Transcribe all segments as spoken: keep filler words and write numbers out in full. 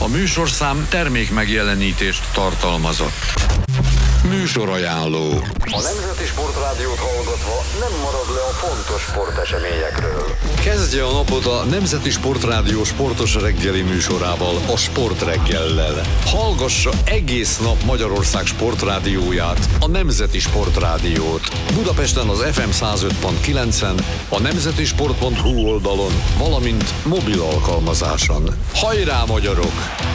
A műsorszám termék megjelenítést tartalmazott. Műsorajánló. A Nemzeti Sportrádiót hallgatva nem marad le a fontos sporteseményekről. Kezdje a napot a Nemzeti Sportrádió sportos reggeli műsorával, a Sportreggellel. Hallgassa egész nap Magyarország sportrádióját, a Nemzeti Sportrádiót. Budapesten az ef em száz öt pont kilencen, a nemzetisport pont hu oldalon, valamint mobil alkalmazáson. Hajrá, magyarok!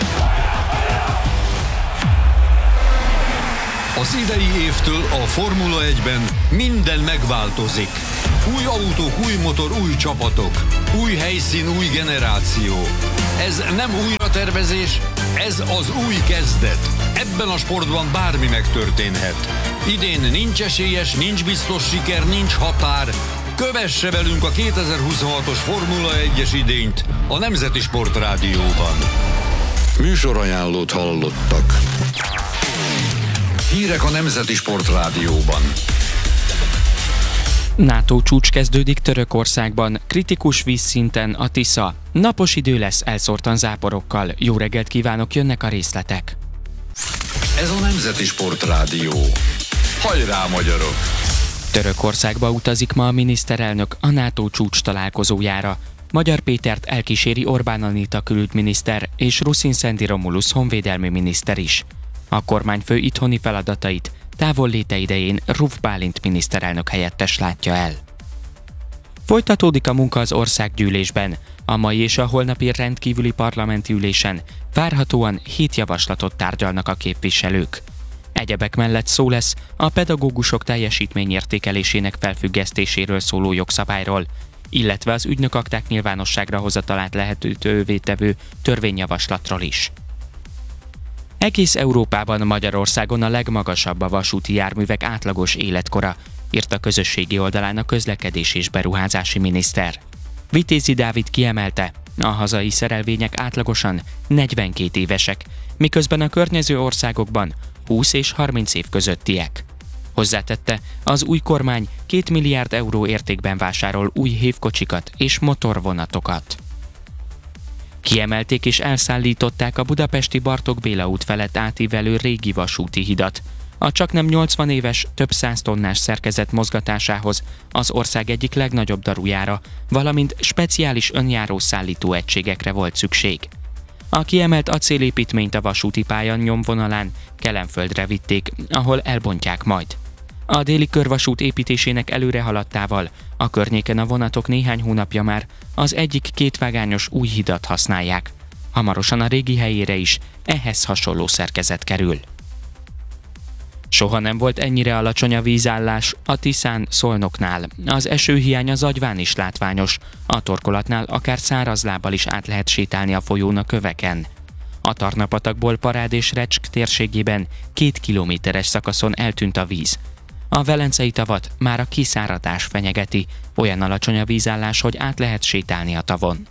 Az idei évtől a Formula egyben minden megváltozik. Új autók, új motor, új csapatok. Új helyszín, új generáció. Ez nem újratervezés, ez az új kezdet. Ebben a sportban bármi megtörténhet. Idén nincs esélyes, nincs biztos siker, nincs határ. Kövesse velünk a kétezer-huszonhatos Formula egyes idényt a Nemzeti Sportrádióban. Műsorajánlót hallottak. Hírek a Nemzeti Sportrádióban. NATO csúcs kezdődik Törökországban, kritikus vízszinten a Tisza. Napos idő lesz elszórtan záporokkal. Jó reggelt kívánok, jönnek a részletek. Ez a Nemzeti Sportrádió. Hajrá, magyarok! Törökországba utazik ma a miniszterelnök a NATO csúcs találkozójára. Magyar Pétert elkíséri Orbán Anita külügyminiszter és Ruszin Szendi Romulus honvédelmi miniszter is. A kormányfő itthoni feladatait távolléte idején Ruf Bálint miniszterelnök helyettes látja el. Folytatódik a munka az országgyűlésben. A mai és a holnapi rendkívüli parlamenti ülésen várhatóan hét javaslatot tárgyalnak a képviselők. Egyebek mellett szó lesz a pedagógusok teljesítményértékelésének felfüggesztéséről szóló jogszabályról, illetve az ügynökakták nyilvánosságra hozatalát lehetővé tevő törvényjavaslatról is. Egész Európában, Magyarországon a legmagasabb a vasúti járművek átlagos életkora, írt a közösségi oldalán a közlekedés és beruházási miniszter. Vitézi Dávid kiemelte, a hazai szerelvények átlagosan negyvenkét évesek, miközben a környező országokban húsz és harminc év közöttiek. Hozzátette, az új kormány két milliárd euró értékben vásárol új hévkocsikat és motorvonatokat. Kiemelték és elszállították a budapesti Bartók Béla út felett átívelő régi vasúti hidat. A csaknem nyolcvan éves, több száz tonnás szerkezet mozgatásához az ország egyik legnagyobb darujára, valamint speciális önjáró szállító egységekre volt szükség. A kiemelt acélépítményt a vasúti pálya nyomvonalán Kelenföldre vitték, ahol elbontják majd. A déli körvasút építésének előrehaladtával a környéken a vonatok néhány hónapja már az egyik kétvágányos új hidat használják. Hamarosan a régi helyére is ehhez hasonló szerkezet kerül. Soha nem volt ennyire alacsony a vízállás a Tiszán Szolnoknál. Az esőhiány az Agyván is látványos, a torkolatnál akár száraz lábbal is át lehet sétálni a folyón a köveken. A Tarnapatakból Parád és Recsk térségében két kilométeres szakaszon eltűnt a víz. A Velencei tavat már a kiszáradás fenyegeti, olyan alacsony a vízállás, hogy át lehet sétálni a tavon.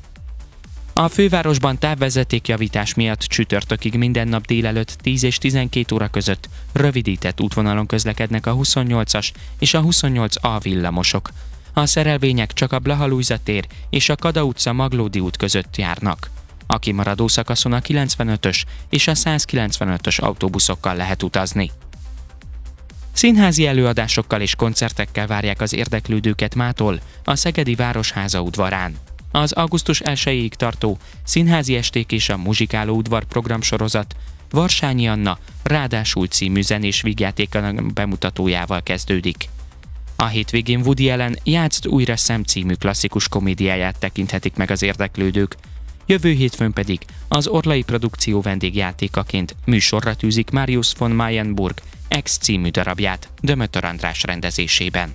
A fővárosban távvezetékjavítás miatt csütörtökig minden nap délelőtt tíz és tizenkét óra között rövidített útvonalon közlekednek a huszonnyolcas és a huszonnyolc A villamosok. A szerelvények csak a Blaha-Lujza tér és a Kada utca Maglódi út között járnak. A kimaradó szakaszon a kilencvenötös és a százkilencvenötös autóbuszokkal lehet utazni. Színházi előadásokkal és koncertekkel várják az érdeklődőket mától a Szegedi Városháza udvarán. Az augusztus elsejéig tartó Színházi esték és a Muzsikáló udvar programsorozat Varsányi Anna Ráadásul című zenés vígjátékának bemutatójával kezdődik. A hétvégén Woody Allen Játszd újra Sam című klasszikus komédiáját tekinthetik meg az érdeklődők, jövő hétfőn pedig az Orlai produkció vendégjátékaként műsorra tűzik Marius von Mayenburg X című darabját Dömötör András rendezésében.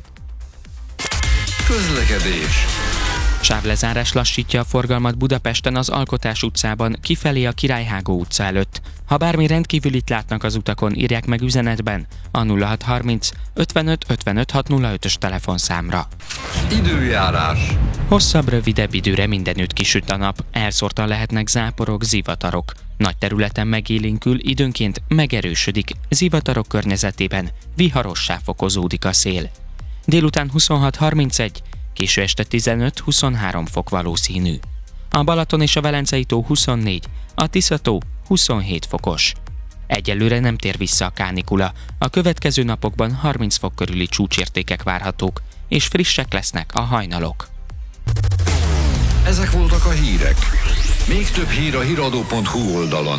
Közlekedés. Sávlezárás lassítja a forgalmat Budapesten az Alkotás utcában kifelé a Királyhágó utca előtt. Ha bármi rendkívülit látnak az utakon, írják meg üzenetben a nulla hat harminc ötvenöt ötvenöt hatszázötös telefonszámra. Időjárás. Hosszabb, rövidebb időre mindenütt kisüt a nap, elszórtan lehetnek záporok, zivatarok. Nagy területen megélénkül, időnként megerősödik, zivatarok környezetében viharossá fokozódik a szél. Délután huszonhat harmincegy, késő este tizenöt huszonhárom fok valószínű. A Balaton és a Velencei tó huszonnégy, a Tisza tó huszonhét fokos. Egyelőre nem tér vissza a kánikula, a következő napokban harminc fok körüli csúcsértékek várhatók, és frissek lesznek a hajnalok. Ezek voltak a hírek. Még több hír a híradó pont hu oldalon.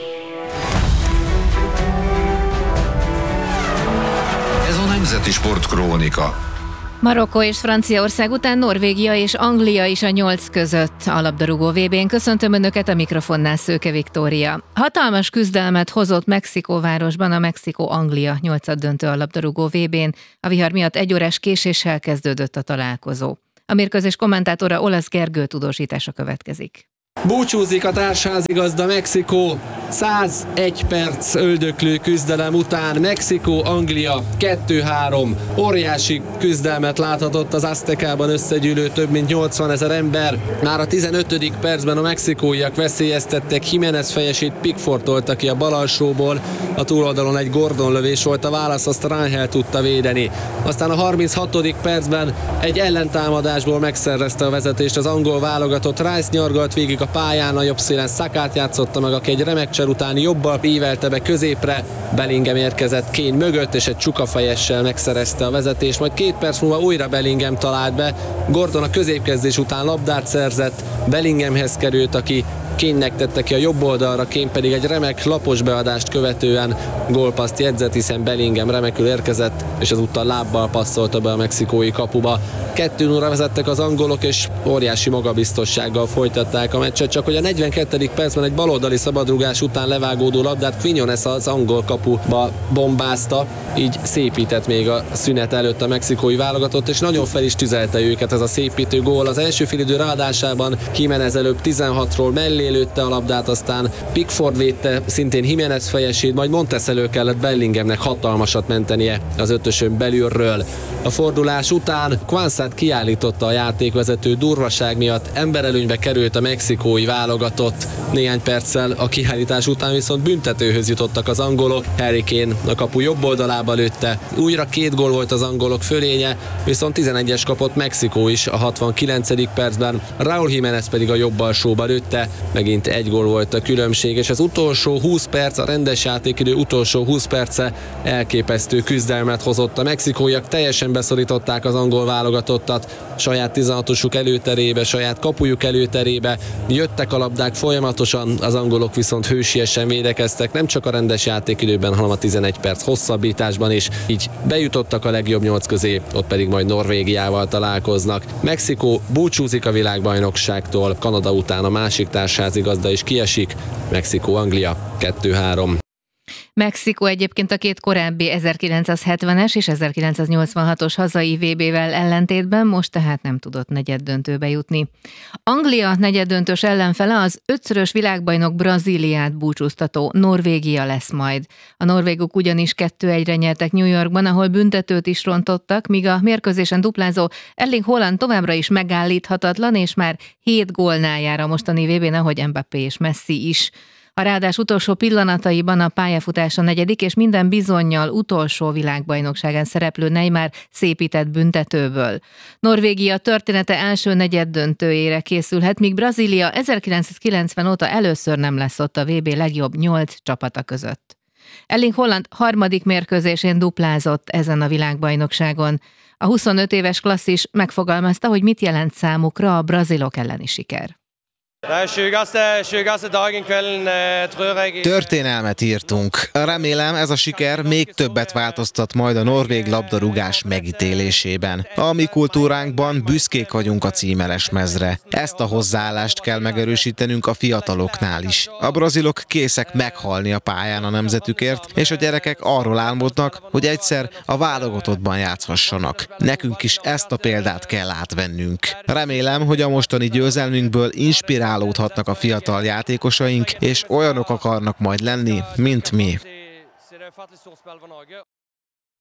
Ez a Nemzeti Sportkrónika. Marokkó és Franciaország után Norvégia és Anglia is a nyolc között a labdarúgó vé bén. Köszöntöm Önöket, a mikrofonnál Szőke Viktória. Hatalmas küzdelmet hozott Mexikóvárosban a Mexikó-Anglia nyolcaddöntő a labdarúgó vé bén. A vihar miatt egy órás késéssel kezdődött a találkozó. A mérkőzés kommentátora Olasz Gergő tudósítása következik. Búcsúzik a társházigazda Mexikó, százegy perc öldöklő küzdelem után. Mexikó-Anglia kettő három. Óriási küzdelmet láthatott az Aztekában összegyűlő több mint nyolcvanezer ember. Már a tizenötödik percben a mexikóiak veszélyeztettek, Jiménez fejesét Pickford tolta ki a bal alsóból. A túloldalon egy Gordon lövés volt a válasz, azt Rangel tudta védeni. Aztán a harminchatodik percben egy ellentámadásból megszerezte a vezetést az angol válogatott. Rice nyargalt végig a pályán, a jobb szélen Sakát játszotta meg, aki egy remek cser után jobbal ívelte be középre. Bellingham érkezett Kane mögött, és egy csukafejessel megszerezte a vezetést, majd két perc múlva újra Bellingham talált be. Gordon a középkezdés után labdát szerzett, Bellinghamhez került, aki Kane-nek tette ki a jobb oldalra, Kane pedig egy remek lapos beadást követően gólpasszt jegyzett, hiszen Bellingham remekül érkezett, és ezúttal lábbal passzolta be a mexikói kapuba. kettő nulla vezettek az angolok, és óriási magabiztossággal folytatták a meccset, csak hogy a negyvenkettedik percben egy baloldali szabadrugás után levágódó labdát Quiñones az angol kapuba bombázta, így szépített még a szünet előtt a mexikói válogatott, és nagyon fel is tüzelte őket ez a szépítő gól. Az első félidő ráadásában Jiménez előbb tizenhatról mellé lőtte a labdát, aztán Pickford védte szintén Jiménez fejesét, majd Montes elő kellett Bellinghamnek hatalmasat mentenie az ötösön belülről. A fordulás után Kwanzát kiállította a játékvezető durvaság miatt, emberelőnybe került a mexikói válogatott. Néhány perccel a kiállítás után viszont büntetőhöz jutottak az angolok. Harry Kane a kapu jobb oldalába lőtte. Újra két gól volt az angolok fölénye, viszont tizenegyes kapott Mexikó is a hatvankilencedik percben. Raúl Jiménez pedig a jobb alsóba lőtte. Megint egy gól volt a különbség, és az utolsó húsz perc, a rendes játékidő utolsó húsz perce elképesztő küzdelmet hozott. A mexikóiak teljesen beszorították az angol válogatottat, saját tizenhatosuk előterébe, saját kapujuk előterébe, jöttek a labdák folyamatosan, az angolok viszont hősiesen védekeztek, nem csak a rendes játékidőben, hanem a tizenegy perc hosszabbításban is, így bejutottak a legjobb nyolc közé, ott pedig majd Norvégiával találkoznak. Mexikó búcsúzik a világbajnokságtól, Kanada után a másik társházigazda is kiesik, Mexikó-Anglia kettő három. Mexikó egyébként a két korábbi ezerkilencszázhetvenes és ezerkilencszáznyolcvanhatos hazai vé bével ellentétben most tehát nem tudott negyeddöntőbe jutni. Anglia negyeddöntős ellenfele az ötszörös világbajnok Brazíliát búcsúztató Norvégia lesz majd. A norvégok ugyanis kettő egyre nyertek New Yorkban, ahol büntetőt is rontottak, míg a mérkőzésen duplázó Erling Haaland továbbra is megállíthatatlan, és már hét gólnál jár a mostani vé bén, ahogy Mbappé és Messi is. A ráadás utolsó pillanataiban a pályafutása negyedik és minden bizonnyal utolsó világbajnokságán szereplő Neymar szépített büntetőből. Norvégia története első negyeddöntőjére készülhet, míg Brazília ezerkilencszázkilencven óta először nem lesz ott a vé bé legjobb nyolc csapata között. Erling Haaland harmadik mérkőzésén duplázott ezen a világbajnokságon. A huszonöt éves klasszis megfogalmazta, hogy mit jelent számukra a brazilok elleni siker. Történelmet írtunk. Remélem, ez a siker még többet változtat majd a norvég labdarúgás megítélésében. A mi kultúránkban büszkék vagyunk a címeres mezre. Ezt a hozzáállást kell megerősítenünk a fiataloknál is. A brazilok készek meghalni a pályán a nemzetükért, és a gyerekek arról álmodnak, hogy egyszer a válogatottban játszhassanak. Nekünk is ezt a példát kell átvennünk. Remélem, hogy a mostani győzelmünkből inspirál állódhatnak a fiatal játékosaink, és olyanok akarnak majd lenni, mint mi.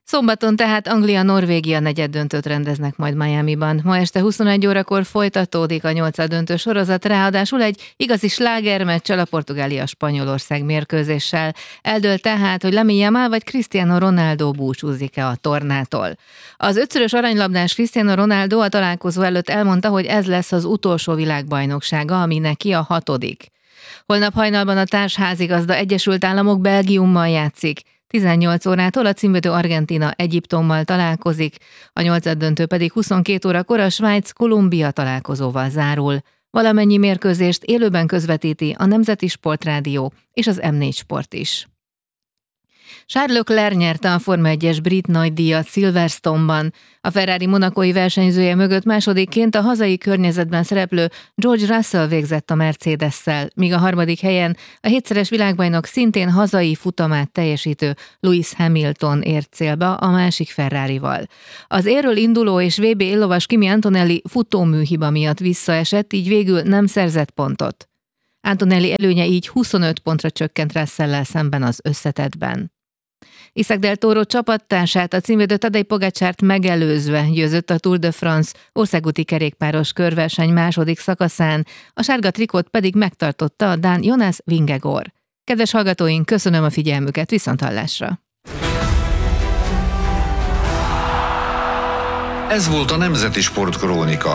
Szombaton tehát Anglia-Norvégia negyeddöntőt rendeznek majd Miamiban. Ma este huszonegy órakor folytatódik a nyolcaddöntő sorozat, ráadásul egy igazi slágermeccsel, a Portugália-Spanyolország mérkőzéssel. Eldőlt tehát, hogy Lamine Yamal vagy Cristiano Ronaldo búcsúzik-e a tornától. Az ötszörös aranylabdás Cristiano Ronaldo a találkozó előtt elmondta, hogy ez lesz az utolsó világbajnoksága, ami neki a hatodik. Holnap hajnalban a társházigazda Egyesült Államok Belgiummal játszik. tizennyolc órától a címvédő Argentína Egyiptommal találkozik, a nyolcaddöntő pedig huszonkét órakor a Svájc-Kolumbia találkozóval zárul. Valamennyi mérkőzést élőben közvetíti a Nemzeti Sportrádió és az em négy Sport is. Charles Leclerc nyerte a Forma egyes brit nagydíjat Silverstone-ban. A Ferrari monakói versenyzője mögött másodikként a hazai környezetben szereplő George Russell végzett a Mercedes-szel, míg a harmadik helyen a hétszeres világbajnok szintén hazai futamát teljesítő Lewis Hamilton ért célba a másik Ferrarival. Az érről induló és vé bé éllovas Kimi Antonelli futóműhiba miatt visszaesett, így végül nem szerzett pontot. Antonelli előnye így huszonöt pontra csökkent Russell-lel szemben az összetettben. Isaac Del Toro csapattársát, a címvédő Tadej Pogačart megelőzve győzött a Tour de France országúti kerékpáros körverseny második szakaszán, a sárga trikót pedig megtartotta a dán Jonas Vingegaard. Kedves hallgatóink, köszönöm a figyelmüket, viszonthallásra! Ez volt a Nemzeti Sportkrónika.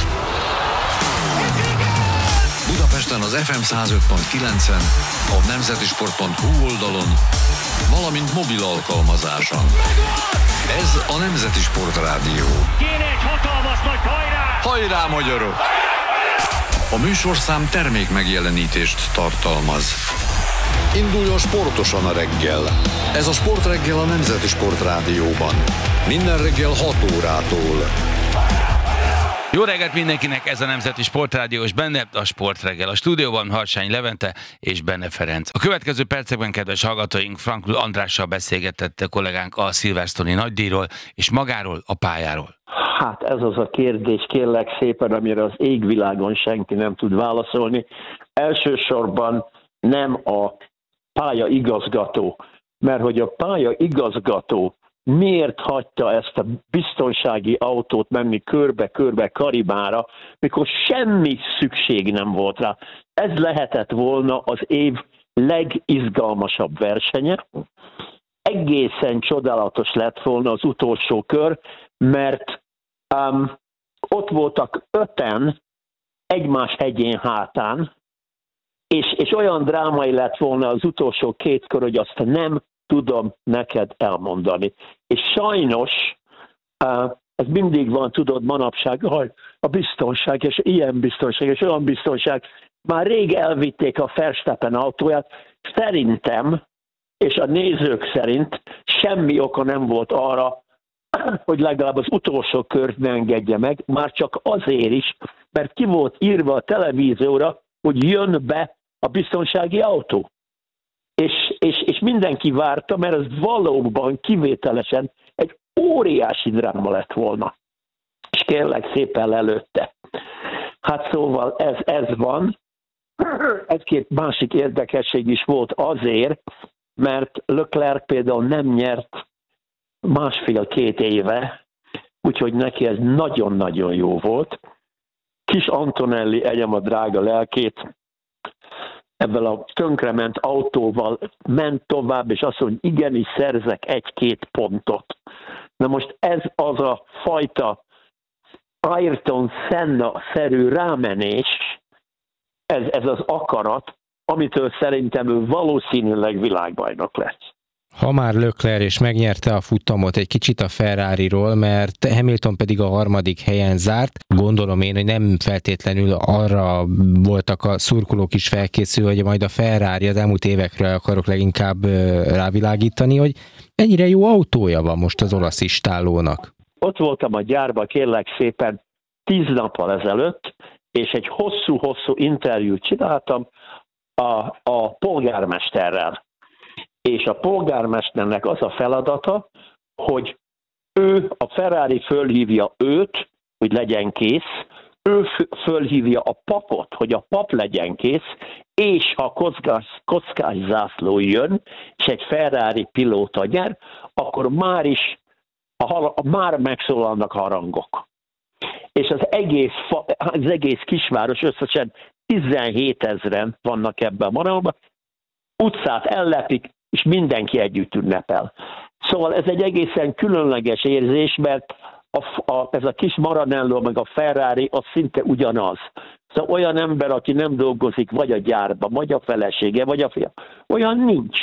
Budapesten az ef em száz öt pont kilencen, a nemzetisport pont hu oldalon, valamint mobil alkalmazáson. Ez a Nemzeti Sportrádió. Kéne egy hatalmas nagy hajrá! Hajrá, magyarok! A műsorszám termék megjelenítést tartalmaz. Induljon sportosan a reggel. Ez a Sportreggel a Nemzeti Sportrádióban. Minden reggel hat órától. Jó reggelt mindenkinek, ez a Nemzeti Sportrádió, és benne a Sportreggel. A stúdióban Harsány Levente és Benne Ferenc. A következő percekben, kedves hallgatóink, Frankl Andrással beszélgetett kollégánk a Silverstone-i nagydíjról és magáról, a pályáról. Hát ez az a kérdés, kérlek szépen, amire az égvilágon senki nem tud válaszolni. Elsősorban nem a pálya igazgató, mert hogy a pálya igazgató miért hagyta ezt a biztonsági autót menni körbe-körbe Karibára, mikor semmi szükség nem volt rá. Ez lehetett volna az év legizgalmasabb versenye. Egészen csodálatos lett volna az utolsó kör, mert um, ott voltak öten egymás hegyén hátán, és, és olyan drámai lett volna az utolsó két kör, hogy azt nem tudom neked elmondani. És sajnos ez mindig van, tudod, manapság, hogy a biztonság, és ilyen biztonság, és olyan biztonság. Már rég elvitték a Verstappen autóját. Szerintem, és a nézők szerint semmi oka nem volt arra, hogy legalább az utolsó kört ne engedje meg, már csak azért is, mert ki volt írva a televízióra, hogy jön be a biztonsági autó. És, és, és mindenki várta, mert ez valóban kivételesen egy óriási dráma lett volna. És kérlek szépen lelőtte. Hát szóval ez, ez van. Egy-két másik érdekesség is volt azért, mert Leclerc például nem nyert másfél-két éve, úgyhogy neki ez nagyon-nagyon jó volt. Kis Antonelli, egyem a drága lelkét, ebben a tönkrement autóval ment tovább, és azt mondja, hogy igenis szerzek egy-két pontot. Na most ez az a fajta Ayrton Senna-szerű rámenés, ez, ez az akarat, amitől szerintem ő valószínűleg világbajnok lesz. Ha már Leclerc és megnyerte a futamot, egy kicsit a Ferrariról, mert Hamilton pedig a harmadik helyen zárt. Gondolom én, hogy nem feltétlenül arra voltak a szurkolók is felkészülve, hogy majd a Ferrari az elmúlt évekre akarok leginkább rávilágítani, hogy ennyire jó autója van most az olasz istállónak. Ott voltam a gyárban, kérlek szépen, tíz nappal ezelőtt, és egy hosszú-hosszú interjút csináltam a, a polgármesterrel. És a polgármesternek az a feladata, hogy ő, a Ferrari fölhívja őt, hogy legyen kész, ő fölhívja a papot, hogy a pap legyen kész, és ha kockás, kockás zászló jön, és egy Ferrari pilóta nyer, akkor már is a, a, már megszólalnak harangok. És az egész, az egész kisváros összesen tizenhétezren vannak ebben a maradban, utcát ellepik, és mindenki együtt ünnepel. Szóval ez egy egészen különleges érzés, mert a, a, ez a kis Maranello meg a Ferrari az szinte ugyanaz. Szóval olyan ember, aki nem dolgozik vagy a gyárban, vagy a felesége, vagy a fia, olyan nincs.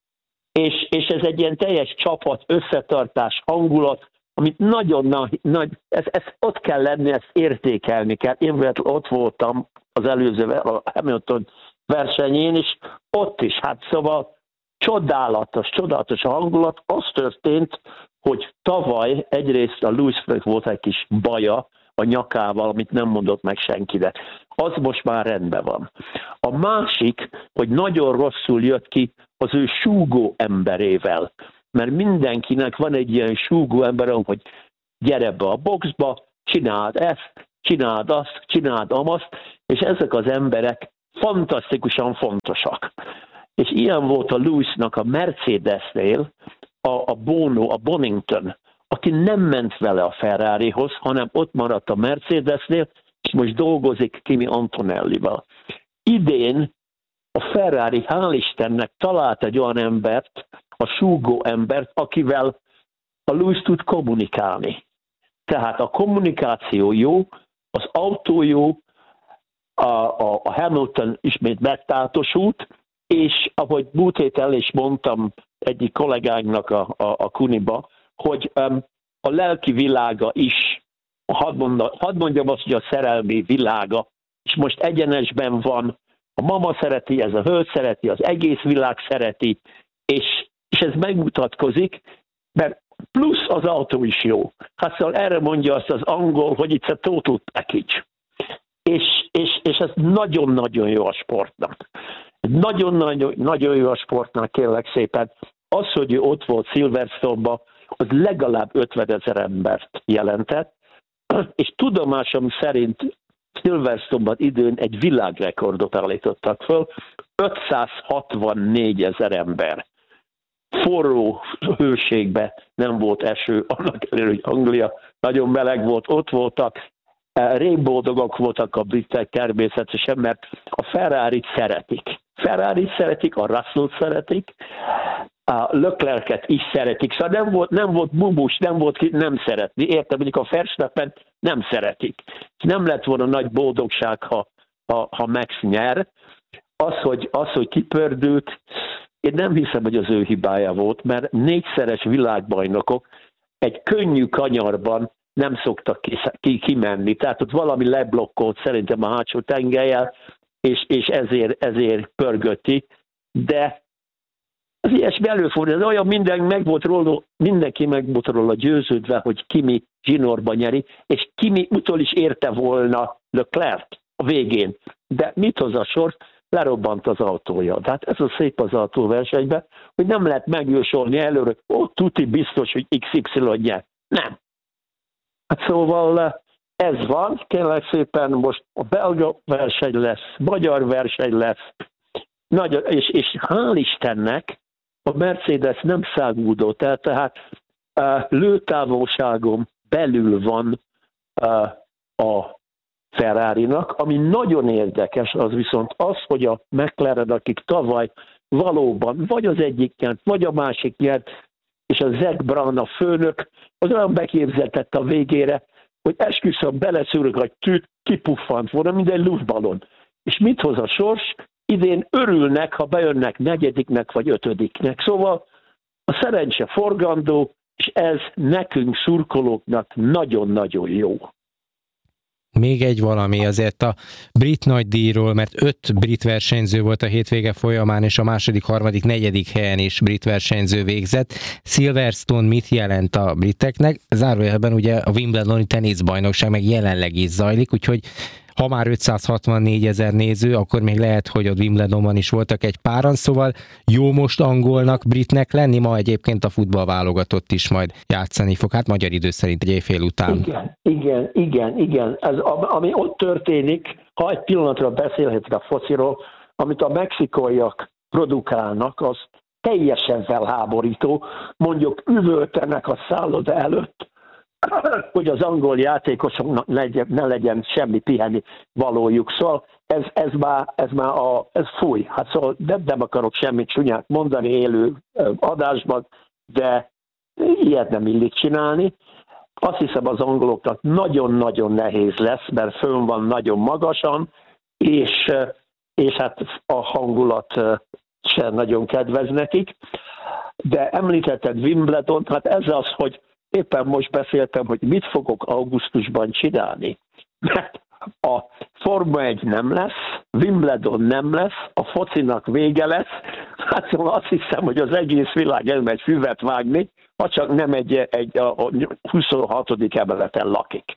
És, és ez egy ilyen teljes csapat, összetartás, hangulat, amit nagyon nagy, nagy ez, ez ott kell lenni, ezt értékelni kell. Én ott voltam az előző a Hamilton versenyén is, ott is, hát szóval csodálatos, csodálatos a hangulat. Az történt, hogy tavaly egyrészt a Lewisnek volt egy kis baja a nyakával, amit nem mondott meg senkire. Az most már rendben van. A másik, hogy nagyon rosszul jött ki az ő súgó emberével. Mert mindenkinek van egy ilyen súgó ember, hogy gyere be a boxba, csináld ezt, csináld azt, csináld amazt, és ezek az emberek fantasztikusan fontosak. És ilyen volt a Lewisnak a Mercedesnél, a, a Bono, a Bonington, aki nem ment vele a Ferrarihoz, hanem ott maradt a Mercedesnél, és most dolgozik Kimi Antonellival. Idén a Ferrari, hál' Istennek talált egy olyan embert, a súgó embert, akivel a Lewis tud kommunikálni. Tehát a kommunikáció jó, az autó jó, a, a, a Hamilton ismét megtátosult, és ahogy múlt héten is mondtam egyik kollégánknak a, a, a Kuniba, hogy um, a lelki világa is, hadd, mondja, hadd mondjam azt, hogy a szerelmi világa, és most egyenesben van, a mama szereti, ez a hölgy szereti, az egész világ szereti, és, és ez megmutatkozik, mert plusz az autó is jó. Hát szóval erre mondja azt az angol, hogy it's a total package. És, és, és ez nagyon-nagyon jó a sportnak. Nagyon-nagyon nagyon jó a sportnak, kérlek szépen. Az, hogy ő ott volt Silverstone-ban, az legalább ötvenezer embert jelentett, és tudomásom szerint Silverstone-ban időn egy világrekordot állítottak föl, ötszázhatvannégy ezer ember. Forró hőségben nem volt eső, annak ellenére, hogy Anglia nagyon meleg volt, ott voltak, régboldogok voltak a britek természetesen, mert a Ferrari-t szeretik. Ferrari-t szeretik, a Russell-t szeretik, a Leclerc-et is szeretik, szóval nem volt, nem volt bumbus, nem volt ki nem szeretni. Értem, mondjuk a Verstappen nem szeretik. Nem lett volna nagy boldogság, ha, ha, ha Max nyer. Az hogy, az, hogy kipördült, én nem hiszem, hogy az ő hibája volt, mert négyszeres világbajnokok egy könnyű kanyarban nem szoktak ki, ki, kimenni. Tehát ott valami leblokkolt szerintem a hátsó tengelyel, és, és ezért, ezért pörgötti. De az ilyesmi előfordul, ez olyan minden meg volt róla, mindenki meg volt róla győződve, hogy Kimi zsinórba nyeri, és Kimi utol is érte volna Leclerc a végén. De mit hoz a sor? Lerobbant az autója. Tehát ez a szép az autóversenyben, hogy nem lehet megjósolni előre, ó, tuti biztos, hogy iksz ipszilon nyer. Nem. Hát szóval ez van, kérlek szépen, most a belga verseny lesz, magyar verseny lesz, Nagy, és, és hál' Istennek a Mercedes nem száguldott el, tehát uh, lőtávolságon belül van uh, a Ferrarinak, ami nagyon érdekes, az viszont az, hogy a McLaren, akik tavaly valóban vagy az egyik nyert, vagy a másik nyert, és a Zac Brown a főnök, az olyan beképzeltett a végére, hogy esküszöm beleszűrök, hogy tűt, kipuffant volna, mint egy luftballon. És mit hoz a sors? Idén örülnek, ha bejönnek negyediknek vagy ötödiknek. Szóval a szerencse forgandó, és ez nekünk szurkolóknak nagyon-nagyon jó. Még egy valami azért a brit nagydíjról, mert öt brit versenyző volt a hétvége folyamán, és a második, harmadik, negyedik helyen is brit versenyző végzett. Silverstone mit jelent a briteknek? Zárójelben ugye a Wimbledoni teniszbajnokság meg jelenleg is zajlik, úgyhogy ha már ötszázhatvannégy ezer néző, akkor még lehet, hogy ott Wimbledonban is voltak egy páran, szóval jó most angolnak, britnek lenni, ma egyébként a futballválogatott is majd játszani fog, hát magyar idő szerint egy éjfél után. Igen, igen, igen, igen. Ez, ami ott történik, ha egy pillanatra beszélhetek a fociról, amit a mexikóiak produkálnak, az teljesen felháborító. Mondjuk üvöltenek a szálloda előtt, hogy az angol játékosoknak legyen, ne legyen semmi pihenni valójuk. Szóval ez, ez már, ez már a, ez fúj. Hát szóval nem, nem akarok semmit csúnyát mondani élő adásban, de ilyet nem illik csinálni. Azt hiszem, az angoloknak nagyon-nagyon nehéz lesz, mert fönn van nagyon magasan, és, és hát a hangulat sem nagyon kedvez nekik. De említetted Wimbledon, hát ez az, hogy éppen most beszéltem, hogy mit fogok augusztusban csinálni. Mert a Forma egy nem lesz, Wimbledon nem lesz, a focinak vége lesz. Hát szóval azt hiszem, hogy az egész világ elmegy füvet vágni, ha csak nem egy, egy a, a huszonhatodik emeleten lakik.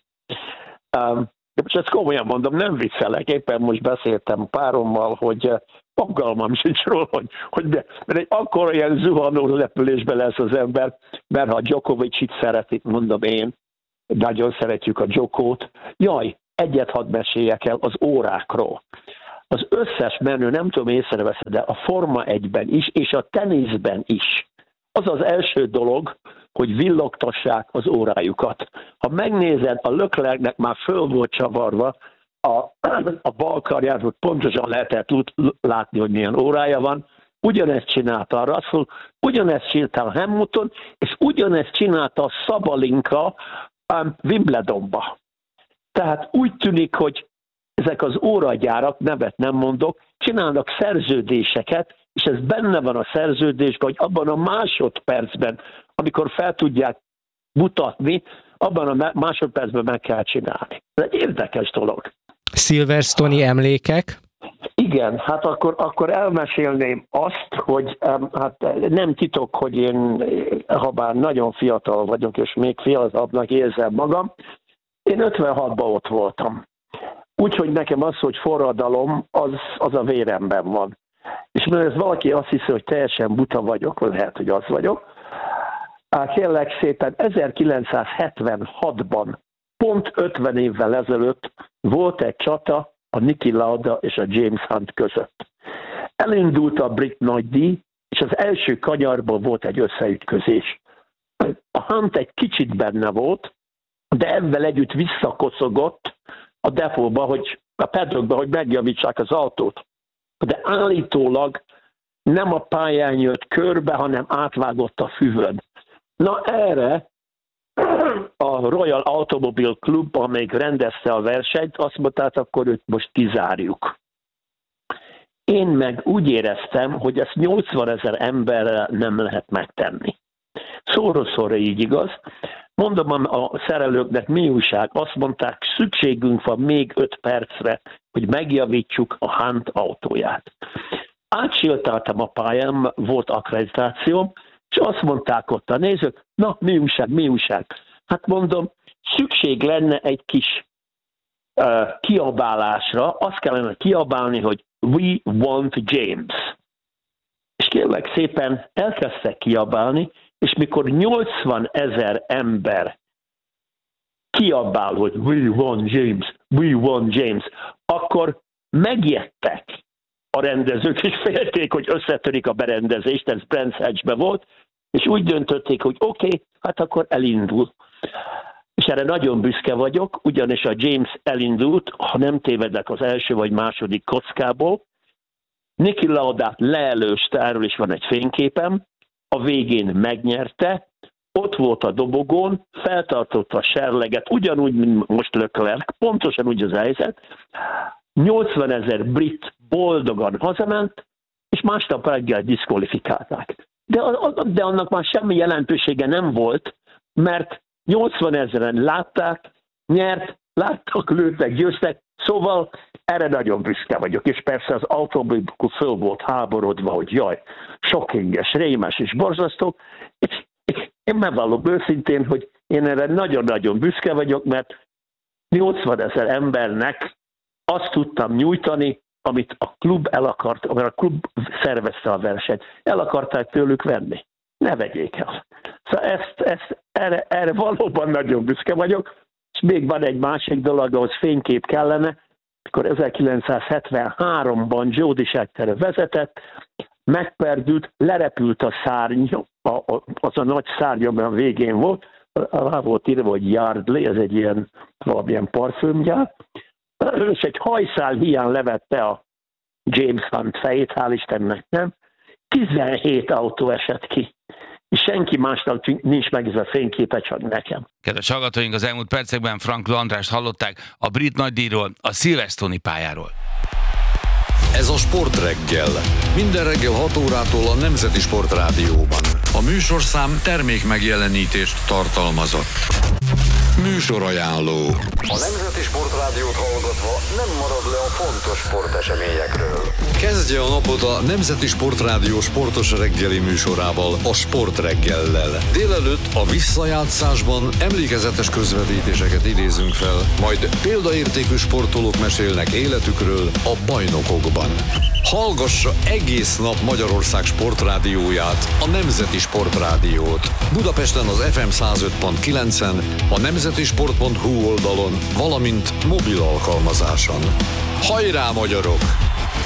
Um, de most ezt komolyan mondom, nem viccelek. Éppen most beszéltem párommal, hogy fogalmam sincs róla, hogy, hogy de, mert egy akkora ilyen zuhanó repülésben lesz az ember, mert ha Djokovic-it szeretik, mondom én, nagyon szeretjük a Djokót. Jaj, egyet hadd meséljek el az órákról. Az összes menő, nem tudom észreveszed, de a Forma egyben is, és a teniszben is. Az az első dolog, hogy villogtassák az órájukat. Ha megnézed, a Leclercnek már föl volt csavarva a, a bal karját, hogy pontosan lehetett látni, hogy milyen órája van. Ugyanezt csinálta a Russell, ugyanezt csinálta a Hamilton, és ugyanezt csinálta a Sabalenka um, Wimbledonba. Tehát úgy tűnik, hogy ezek az óragyárak, nevet nem mondok, csinálnak szerződéseket, és ez benne van a szerződésben, hogy abban a másodpercben, amikor fel tudják mutatni, abban a másodpercben meg kell csinálni. Ez egy érdekes dolog. Silverstone-i emlékek? Igen, hát akkor, akkor elmesélném azt, hogy hát nem titok, hogy én, ha bár nagyon fiatal vagyok, és még fiatalabbnak érzem magam, én ötvenhatban ott voltam. Úgyhogy nekem az, hogy forradalom, az, az a véremben van. És mert ez valaki azt hiszi, hogy teljesen buta vagyok, lehet, hogy az vagyok. Kérlek szépen, ezerkilencszázhetvenhatban, pont ötven évvel ezelőtt volt egy csata a Niki Lauda és a James Hunt között. Elindult a brit nagydíj, és az első kanyarban volt egy összeütközés. A Hunt egy kicsit benne volt, de ebben együtt visszakocogott a depóba, hogy a paddockba, hogy megjavítsák az autót. De állítólag nem a pályán jött körbe, hanem átvágott a füvön. Na erre a Royal Automobile Club, amelyik rendezte a versenyt, azt mondta, hát akkor őt most kizárjuk. Én meg úgy éreztem, hogy ezt nyolcvanezer emberrel nem lehet megtenni. Szóra-szóra így igaz. Mondom a szerelőknek, mi újság, azt mondták, szükségünk van még öt percre, hogy megjavítsuk a Hunt autóját. Átsiltáltam a pályán, volt akkreditációm, és azt mondták ott a nézők, na, mi újság, mi újság. Hát mondom, szükség lenne egy kis uh, kiabálásra, azt kellene kiabálni, hogy we want James. És kérlek szépen elkezdtek kiabálni, és mikor nyolcvanezer ember kiabál, hogy we want James, we want James, akkor megijedtek a rendezők, és félték, hogy összetörik a berendezést, ez Brands Hatchbe volt, és úgy döntötték, hogy oké, okay, hát akkor elindul. És erre nagyon büszke vagyok, ugyanis a James elindult, ha nem tévedek az első vagy második kockából, Niki Laudát leelőzte, erről is van egy fényképem, a végén megnyerte, ott volt a dobogón, feltartotta a serleget, ugyanúgy, mint most Leclerc, pontosan úgy az helyzet, nyolcvanezer brit boldogan hazament, és másnap reggel diszkvalifikálták. De, de annak már semmi jelentősége nem volt, mert nyolcvanezeren látták, nyert, láttak, lőttek, győztek, szóval erre nagyon büszke vagyok, és persze az automobil föl volt háborodva, hogy jaj, sokkinges, rémes és borzasztó, és én megvallom őszintén, hogy én erre nagyon-nagyon büszke vagyok, mert nyolcvanezer embernek azt tudtam nyújtani, amit a klub el akart, mert a klub szervezte a versenyt, el akarták tőlük venni. Ne vegyék el. Szóval ezt, ezt, erre, erre valóban nagyon büszke vagyok, és még van egy másik dolog, ahhoz fénykép kellene. mikor ezerkilencszázhetvenháromban Jody Scheckter vezetett, megperdült, lerepült a szárny, a, a, az a nagy szárny, ami a végén volt, rá volt írva, hogy Yardley, ez egy ilyen valamilyen parfümgyár, és egy hajszál hiány levette a James Hunt fejét, hál' Istennek nem, tizenhét autó esett ki. És senki másnak nincs meg ez a fényképe, csak nekem. Kedves hallgatóink, az elmúlt percekben Frankl Andrást hallották a brit nagydíjról, a Silverstone-i pályáról. Ez a Sportreggel. Minden reggel hat órától a Nemzeti Sportrádióban. A műsorszám termék megjelenítést tartalmazott. Műsorajánló. A Nemzeti Sportrádiót hallgatva nem marad le a fontos sporteseményekről. Kezdje a napot a Nemzeti Sportrádió sportos reggeli műsorával, a Sportreggellel. Délelőtt a visszajátszásban emlékezetes közvetítéseket idézünk fel, majd példaértékű sportolók mesélnek életükről a bajnokokban. Hallgassa egész nap Magyarország sportrádióját, a Nemzeti Sportrádiót. Budapesten az ef em száz öt pont kilencen, a nemzetisport pont hu oldalon, valamint mobil alkalmazáson. Hajrá, magyarok!